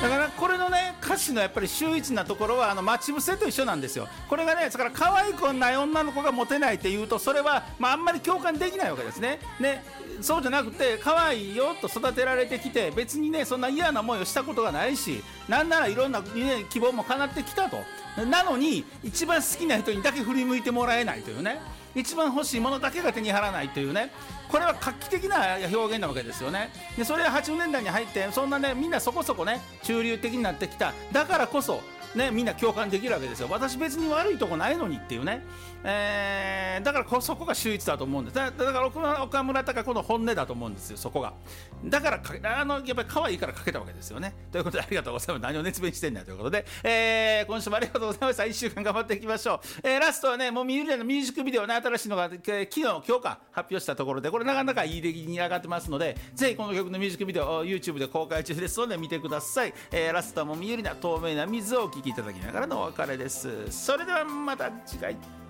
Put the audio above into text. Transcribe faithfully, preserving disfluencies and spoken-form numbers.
だからこれのね歌詞のやっぱり秀逸なところはあの待ち伏せと一緒なんですよ。これがねだから可愛くない女の子がモテないっていうとそれは、まあ、あんまり共感できないわけですね。ねそうじゃなくて可愛いよと育てられてきて別にねそんな嫌な思いをしたことがないしなんならいろんな、ね、希望も叶ってきたと。なのに一番好きな人にだけ振り向いてもらえないというね一番欲しいものだけが手に入らないというねこれは画期的な表現なわけですよね。でそれははちじゅうねんだいに入ってそんなねみんなそこそこね中流的になってきただからこそね、みんな共感できるわけですよ。私別に悪いとこないのにっていうね、えー、だからこそこが秀逸だと思うんです。だ, だから岡村隆子の本音だと思うんですよ。そこがだからあのやっぱり可愛いから書けたわけですよね。ということでありがとうございます。何を熱弁してんだということで、えー、今週もありがとうございました。いっしゅうかん頑張っていきましょう。えー、ラストはねもうミュージックビデオね新しいのが、えー、昨日今日か発表したところでこれなかなかいい出来に上がってますのでぜひこの曲のミュージックビデオ YouTube で公開中ですので見てください。えー、ラストはもう見えるな透明な水をお聴きいただきながらのお別れです。それではまた次回。